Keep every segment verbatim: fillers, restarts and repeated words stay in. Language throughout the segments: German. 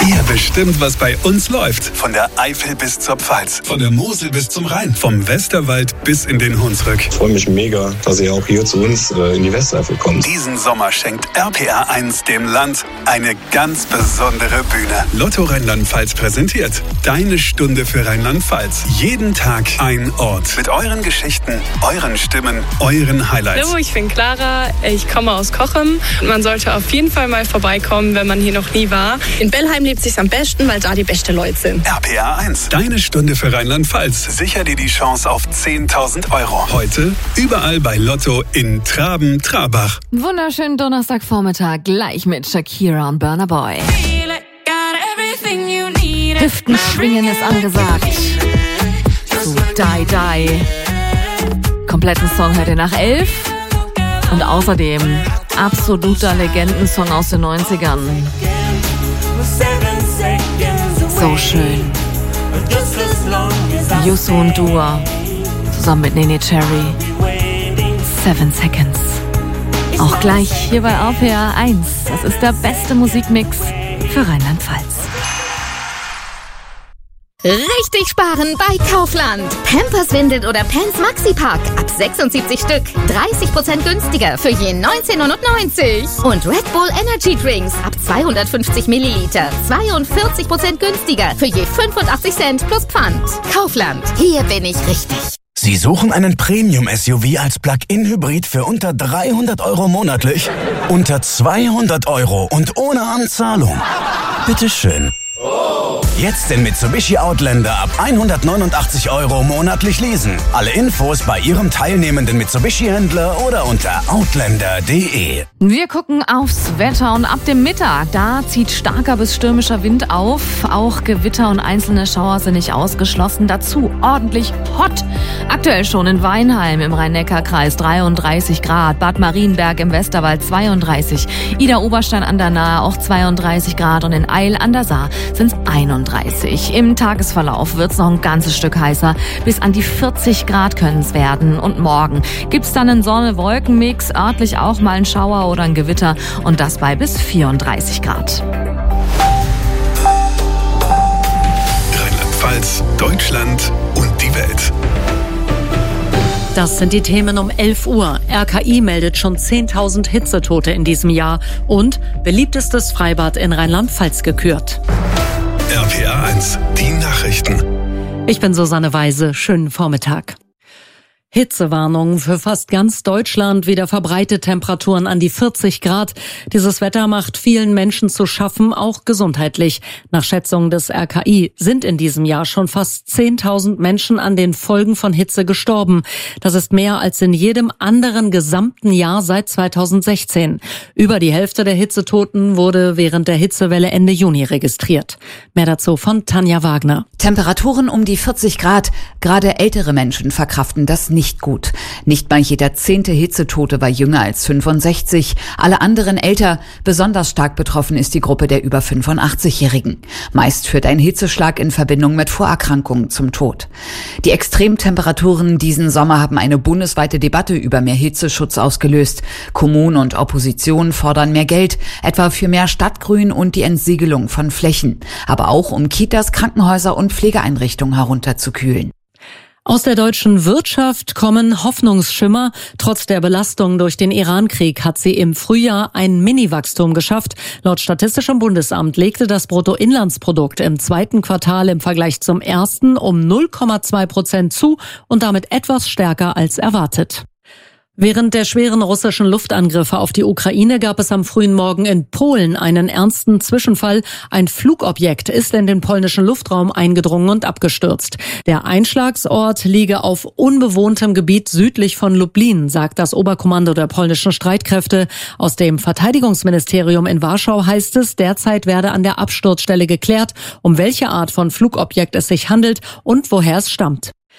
Ihr bestimmt, was bei uns läuft. Von der Eifel bis zur Pfalz. Von der Mosel bis zum Rhein. Vom Westerwald bis in den Hunsrück. Ich freue mich mega, dass ihr auch hier zu uns äh, in die Westeifel kommt. Diesen Sommer schenkt R P R eins dem Land eine ganz besondere Bühne. Lotto Rheinland-Pfalz präsentiert Deine Stunde für Rheinland-Pfalz. Jeden Tag ein Ort. Mit euren Geschichten, euren Stimmen, euren Highlights. Hallo, ich bin Clara. Ich komme aus Cochem. Man sollte auf jeden Fall mal vorbeikommen, wenn man hier noch nie war. In Bellheim lebt sich's am besten, weil da die besten Leute sind. R P R eins. Deine Stunde für Rheinland-Pfalz. Sicher dir die Chance auf zehntausend Euro. Heute überall bei Lotto in Traben-Trabach. Wunderschönen Donnerstagvormittag, gleich mit Shakira und Burna Boy. Hüften schwingen ist angesagt. Zu Die Die. Kompletten Song hört ihr nach elf. Und außerdem absoluter Legendensong aus den neunzigern. So schön. Yusu und Dua zusammen mit Nene Cherry. Seven Seconds. Auch gleich hier bei R P R eins. Das ist der beste Musikmix für Rheinland-Pfalz. Richtig sparen bei Kaufland. Pampers, Windeln oder Pants Maxi-Pack. Ab sechsundsiebzig Stück. dreißig Prozent günstiger für je neunzehn neunundneunzig. Und Red Bull Energy Drinks. Ab zweihundertfünfzig Milliliter. zweiundvierzig Prozent günstiger für je fünfundachtzig Cent plus Pfand. Kaufland. Hier bin ich richtig. Sie suchen einen Premium-S U V als Plug-in-Hybrid für unter dreihundert Euro monatlich? Unter zweihundert Euro und ohne Anzahlung? Bitteschön. Jetzt den Mitsubishi Outlander ab hundertneunundachtzig Euro monatlich leasen. Alle Infos bei Ihrem teilnehmenden Mitsubishi-Händler oder unter outlander punkt de. Wir gucken aufs Wetter und ab dem Mittag, da zieht starker bis stürmischer Wind auf. Auch Gewitter und einzelne Schauer sind nicht ausgeschlossen. Dazu ordentlich hot. Aktuell schon in Weinheim im Rhein-Neckar-Kreis dreiunddreißig Grad. Bad Marienberg im Westerwald zweiunddreißig. Idar-Oberstein an der Nahe auch zweiunddreißig Grad. Und in Eil an der Saar sind es einunddreißig. Im Tagesverlauf wird es noch ein ganzes Stück heißer. Bis an die vierzig Grad können es werden. Und morgen gibt es dann einen Sonne-Wolken-Mix, örtlich auch mal ein Schauer oder ein Gewitter. Und das bei bis vierunddreißig Grad. Rheinland-Pfalz, Deutschland und die Welt. Das sind die Themen um elf Uhr. R K I meldet schon zehntausend Hitzetote in diesem Jahr und beliebtestes Freibad in Rheinland-Pfalz gekürt. R P R eins, die Nachrichten. Ich bin Susanne Weise. Schönen Vormittag. Hitzewarnung für fast ganz Deutschland, wieder verbreitete Temperaturen an die vierzig Grad. Dieses Wetter macht vielen Menschen zu schaffen, auch gesundheitlich. Nach Schätzungen des R K I sind in diesem Jahr schon fast zehntausend Menschen an den Folgen von Hitze gestorben. Das ist mehr als in jedem anderen gesamten Jahr seit zweitausendsechzehn. Über die Hälfte der Hitzetoten wurde während der Hitzewelle Ende Juni registriert. Mehr dazu von Tanja Wagner. Temperaturen um die vierzig Grad. Gerade ältere Menschen verkraften das nicht. Nicht gut. Nicht mal jeder zehnte Hitzetote war jünger als fünfundsechzig. Alle anderen älter. Besonders stark betroffen ist die Gruppe der über fünfundachtzig-Jährigen. Meist führt ein Hitzeschlag in Verbindung mit Vorerkrankungen zum Tod. Die Extremtemperaturen diesen Sommer haben eine bundesweite Debatte über mehr Hitzeschutz ausgelöst. Kommunen und Opposition fordern mehr Geld, etwa für mehr Stadtgrün und die Entsiegelung von Flächen. Aber auch um Kitas, Krankenhäuser und Pflegeeinrichtungen herunterzukühlen. Aus der deutschen Wirtschaft kommen Hoffnungsschimmer. Trotz der Belastung durch den Irankrieg hat sie im Frühjahr ein Mini-Wachstum geschafft. Laut Statistischem Bundesamt legte das Bruttoinlandsprodukt im zweiten Quartal im Vergleich zum ersten um null Komma zwei Prozent zu und damit etwas stärker als erwartet. Während der schweren russischen Luftangriffe auf die Ukraine gab es am frühen Morgen in Polen einen ernsten Zwischenfall. Ein Flugobjekt ist in den polnischen Luftraum eingedrungen und abgestürzt. Der Einschlagsort liege auf unbewohntem Gebiet südlich von Lublin, sagt das Oberkommando der polnischen Streitkräfte. Aus dem Verteidigungsministerium in Warschau heißt es, derzeit werde an der Absturzstelle geklärt, um welche Art von Flugobjekt es sich handelt und woher es stammt.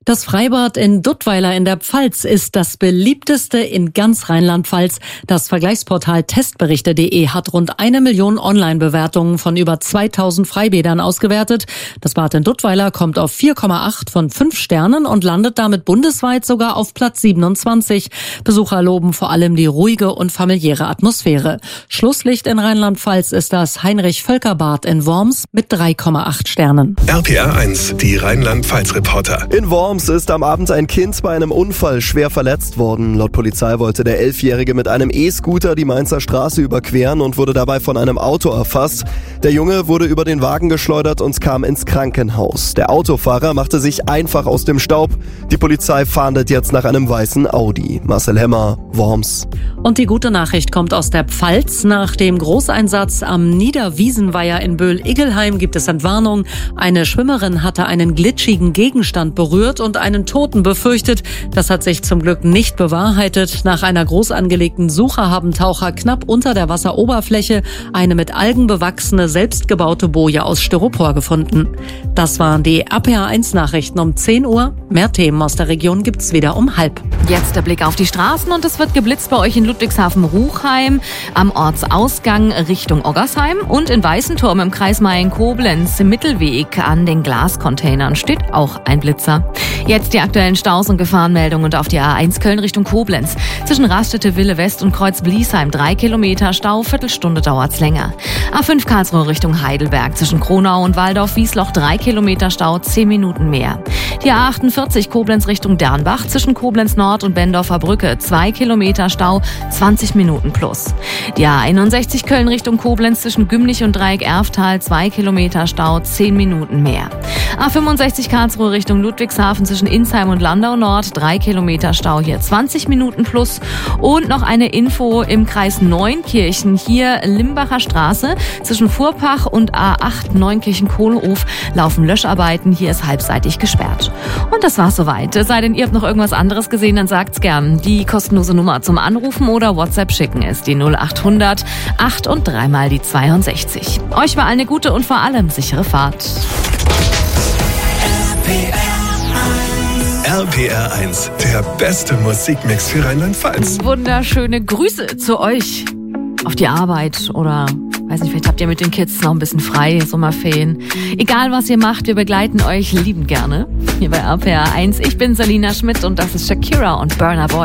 Das Freibad in Duttweiler in der Pfalz ist das beliebteste in ganz Rheinland-Pfalz. Das Vergleichsportal testberichte punkt de hat rund eine Million Online-Bewertungen von über zweitausend Freibädern ausgewertet. Das Bad in Duttweiler kommt auf vier Komma acht von fünf Sternen und landet damit bundesweit sogar auf Platz siebenundzwanzig. Besucher loben vor allem die ruhige und familiäre Atmosphäre. Schlusslicht in Rheinland-Pfalz ist das Heinrich-Völker-Bad in Worms mit drei Komma acht Sternen. R P R eins, die Rheinland-Pfalz-Reporter. In Worms ist am Abend ein Kind bei einem Unfall schwer verletzt worden. Laut Polizei wollte der Elfjährige mit einem E-Scooter die Mainzer Straße überqueren und wurde dabei von einem Auto erfasst. Der Junge wurde über den Wagen geschleudert und kam ins Krankenhaus. Der Autofahrer machte sich einfach aus dem Staub. Die Polizei fahndet jetzt nach einem weißen Audi. Marcel Hemmer, Worms. Und die gute Nachricht kommt aus der Pfalz. Nach dem Großeinsatz am Niederwiesenweiher in Böhl-Iggelheim gibt es Entwarnung. Eine Schwimmerin hatte einen glitschigen Gegenstand berührt und einen Toten befürchtet. Das hat sich zum Glück nicht bewahrheitet. Nach einer groß angelegten Suche haben Taucher knapp unter der Wasseroberfläche eine mit Algen bewachsene, selbstgebaute Boje aus Styropor gefunden. Das waren die R P R eins Nachrichten um zehn Uhr. Mehr Themen aus der Region gibt's wieder um halb. Jetzt der Blick auf die Straßen und es wird geblitzt bei euch in Ludwigshafen-Ruchheim, am Ortsausgang Richtung Oggersheim und in Weißenturm im Kreis Mayen-Koblenz im Mittelweg an den Glascontainern steht auch ein Blitzer. Jetzt die aktuellen Staus und Gefahrenmeldungen und auf die A eins Köln Richtung Koblenz. Zwischen Raststätte Wille West und Kreuz Bliesheim drei Kilometer Stau, Viertelstunde dauert's länger. A fünf Karlsruhe Richtung Heidelberg zwischen Kronau und Waldorf-Wiesloch drei Kilometer Stau, zehn Minuten mehr. Die A achtundvierzig Koblenz Richtung Dernbach zwischen Koblenz Nord und Bendorfer Brücke zwei Kilometer Stau, zwanzig Minuten plus. Die A einundsechzig Köln Richtung Koblenz zwischen Gümlich und Dreieck Erftal zwei Kilometer Stau, zehn Minuten mehr. A fünfundsechzig Karlsruhe Richtung Ludwigshafen zwischen Insheim und Landau Nord drei Kilometer Stau, hier zwanzig Minuten plus. Und noch eine Info im Kreis Neunkirchen, hier Limbacher Straße zwischen Furpach und A acht Neunkirchen-Kohlhof laufen Löscharbeiten, hier ist halbseitig gesperrt. Und das war's soweit. Sei denn, ihr habt noch irgendwas anderes gesehen, dann sagt's gern. Die kostenlose Nummer zum Anrufen oder WhatsApp schicken ist die null achthundert acht und dreimal die zweiundsechzig. Euch war eine gute und vor allem sichere Fahrt. R P R eins, der beste Musikmix für Rheinland-Pfalz. Wunderschöne Grüße zu euch auf die Arbeit oder, weiß nicht, vielleicht habt ihr mit den Kids noch ein bisschen frei, Sommerferien. Egal was ihr macht, wir begleiten euch liebend gerne hier bei R P R eins. Ich bin Selina Schmidt und das ist Shakira und Burna Boy.